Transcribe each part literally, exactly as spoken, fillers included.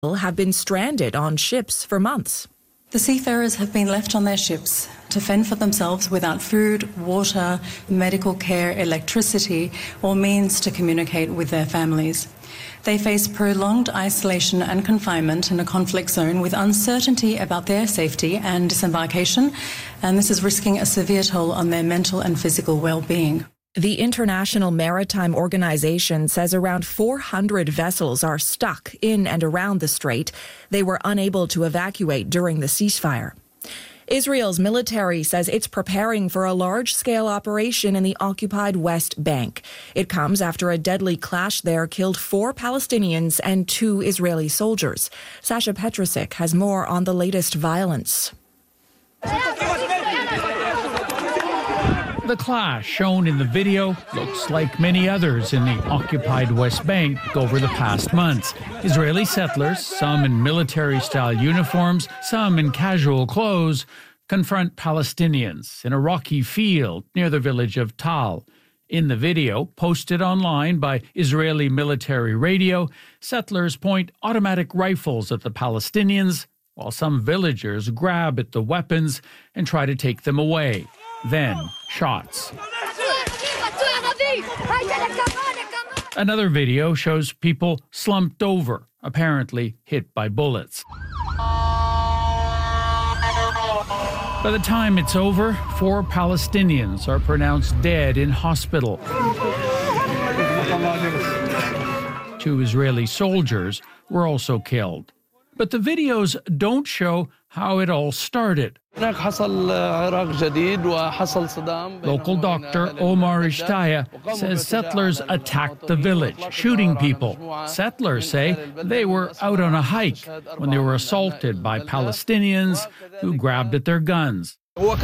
have been stranded on ships for months. The seafarers have been left on their ships to fend for themselves without food, water, medical care, electricity, or means to communicate with their families. They face prolonged isolation and confinement in a conflict zone with uncertainty about their safety and disembarkation, and this is risking a severe toll on their mental and physical well-being. The International Maritime Organization says around four hundred vessels are stuck in and around the strait. They were unable to evacuate during the ceasefire. Israel's military says it's preparing for a large-scale operation in the occupied West Bank. It comes after a deadly clash there killed four Palestinians and two Israeli soldiers. Sasha Petrusik has more on the latest violence. The clash shown in the video looks like many others in the occupied West Bank over the past months. Israeli settlers, some in military-style uniforms, some in casual clothes, confront Palestinians in a rocky field near the village of Tal. In the video, posted online by Israeli military radio, settlers point automatic rifles at the Palestinians, while some villagers grab at the weapons and try to take them away. Then, shots. Another video shows people slumped over, apparently hit by bullets. By the time it's over, four Palestinians are pronounced dead in hospital. Two Israeli soldiers were also killed. But the videos don't show how it all started. Local doctor Omar Ishtaya says settlers attacked the village, shooting people. Settlers say they were out on a hike when they were assaulted by Palestinians who grabbed at their guns.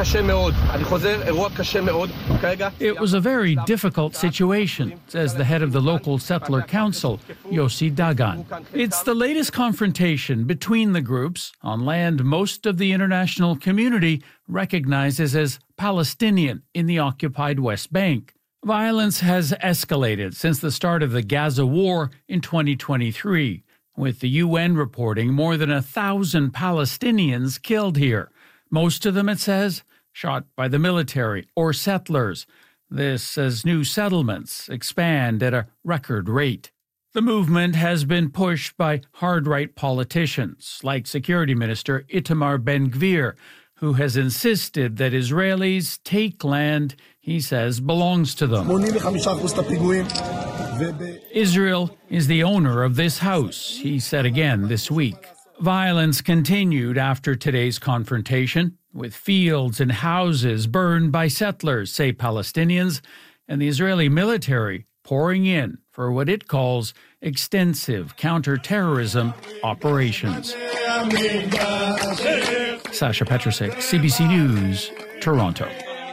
It was a very difficult situation, says the head of the local settler council, Yossi Dagan. It's the latest confrontation between the groups on land most of the international community recognizes as Palestinian in the occupied West Bank. Violence has escalated since the start of the Gaza war in twenty twenty-three, with the U N reporting more than a thousand Palestinians killed here. Most of them, it says, shot by the military or settlers. This as new settlements expand at a record rate. The movement has been pushed by hard-right politicians like Security Minister Itamar Ben-Gvir, who has insisted that Israelis take land he says belongs to them. Israel is the owner of this house, he said again this week. Violence continued after today's confrontation, with fields and houses burned by settlers, say Palestinians, and the Israeli military pouring in for what it calls extensive counter-terrorism operations. Sasha Petrusik, C B C News, Toronto.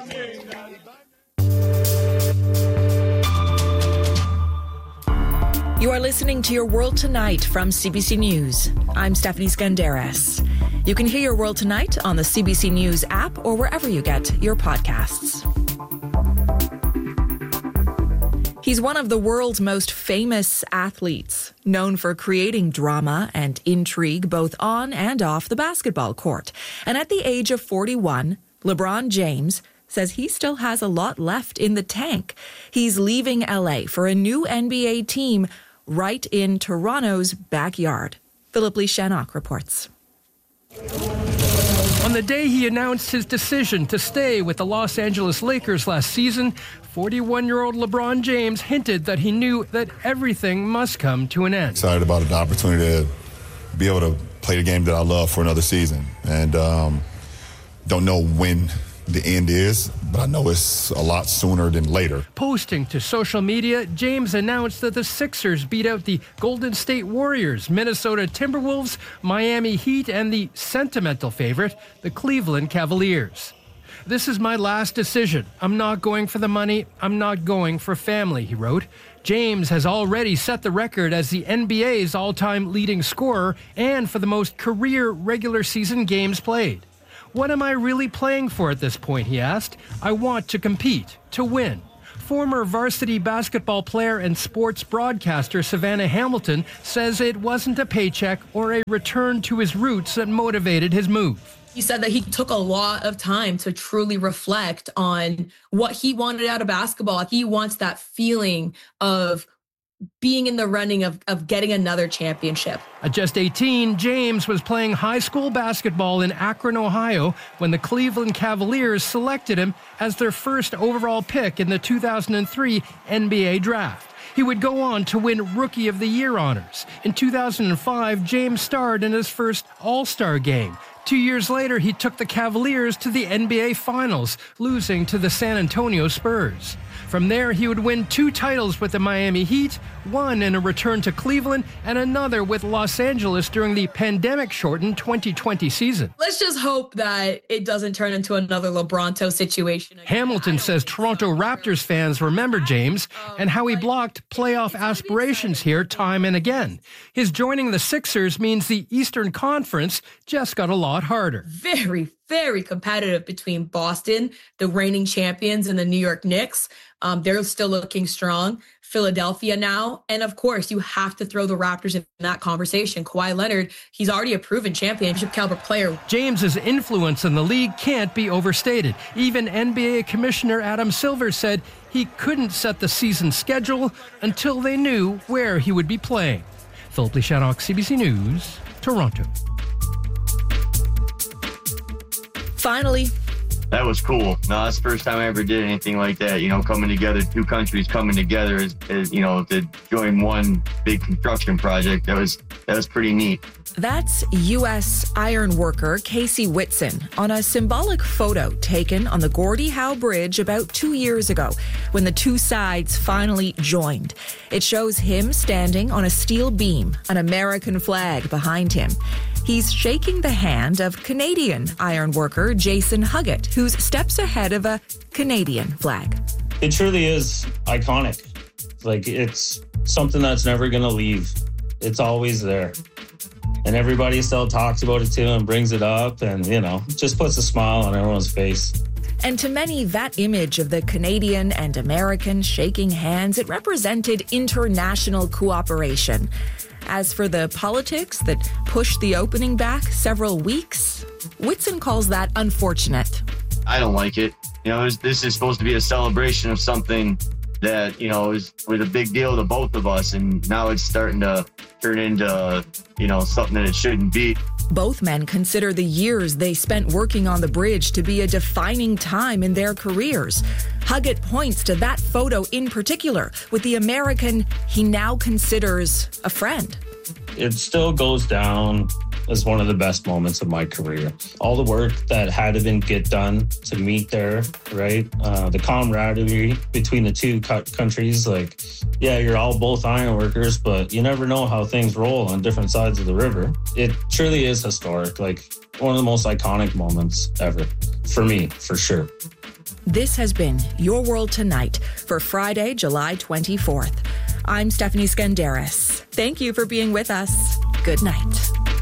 You are listening to Your World Tonight from C B C News. I'm Stephanie Skandaris. You can hear Your World Tonight on the C B C News app or wherever you get your podcasts. He's one of the world's most famous athletes, known for creating drama and intrigue both on and off the basketball court. And at the age of forty-one, LeBron James says he still has a lot left in the tank. He's leaving L A for a new N B A team right in Toronto's backyard. Philip Lee Shannock reports. On the day he announced his decision to stay with the Los Angeles Lakers last season, forty-one-year-old LeBron James hinted that he knew that everything must come to an end. Excited about the opportunity to be able to play the game that I love for another season. And um, don't know when the end is, but I know it's a lot sooner than later. Posting to social media, James announced that the Sixers beat out the Golden State Warriors, Minnesota Timberwolves, Miami Heat, and the sentimental favorite, the Cleveland Cavaliers. This is my last decision. I'm not going for the money. I'm not going for family, he wrote. James has already set the record as the N B A's all-time leading scorer and for the most career regular season games played. What am I really playing for at this point, he asked. I want to compete, to win. Former varsity basketball player and sports broadcaster Savannah Hamilton says it wasn't a paycheck or a return to his roots that motivated his move. He said that he took a lot of time to truly reflect on what he wanted out of basketball. He wants that feeling of being in the running of, of getting another championship. At just eighteen, James was playing high school basketball in Akron, Ohio, when the Cleveland Cavaliers selected him as their first overall pick in the two thousand three N B A draft. He would go on to win Rookie of the Year honors. In two thousand five, James starred in his first All-Star game. Two years later, he took the Cavaliers to the N B A Finals, losing to the San Antonio Spurs. From there, he would win two titles with the Miami Heat, one in a return to Cleveland, and another with Los Angeles during the pandemic-shortened twenty twenty season. Let's just hope that it doesn't turn into another LeBronto situation. Hamilton says Toronto Raptors fans remember James and how he blocked playoff aspirations here time and again. His joining the Sixers means the Eastern Conference just got a lot harder. Very, very competitive between Boston, the reigning champions, and the New York Knicks. Um, they're still looking strong. Philadelphia now. And of course, you have to throw the Raptors in that conversation. Kawhi Leonard, he's already a proven championship caliber player. James's influence in the league can't be overstated. Even N B A Commissioner Adam Silver said he couldn't set the season schedule until they knew where he would be playing. Philip Leishanock, C B C News, Toronto. Finally, that was cool. No, that's the first time I ever did anything like that. You know, coming together, two countries coming together as, as you know, to join one big construction project. That was that was pretty neat. That's U S iron worker Casey Whitson on a symbolic photo taken on the Gordie Howe Bridge about two years ago when the two sides finally joined. It shows him standing on a steel beam, an American flag behind him. He's shaking the hand of Canadian iron worker Jason Huggett, who's steps ahead of a Canadian flag. It truly is iconic. Like, it's something that's never going to leave. It's always there. And everybody still talks about it too and brings it up and, you know, just puts a smile on everyone's face. And to many, that image of the Canadian and American shaking hands, it represented international cooperation. As for the politics that pushed the opening back several weeks, Whitson calls that unfortunate. I don't like it. You know, this is supposed to be a celebration of something that, you know, is was a big deal to both of us. And now it's starting to turn into, you know, something that it shouldn't be. Both men consider the years they spent working on the bridge to be a defining time in their careers. Huggett points to that photo in particular with the American he now considers a friend. It still goes down as one of the best moments of my career. All the work that had to been get done to meet there, right? Uh, the camaraderie between the two co- countries, like, yeah, you're all both iron workers, but you never know how things roll on different sides of the river. It truly is historic, like one of the most iconic moments ever, for me, for sure. This has been Your World Tonight for Friday, July twenty-fourth. I'm Stephanie Skandaris. Thank you for being with us. Good night.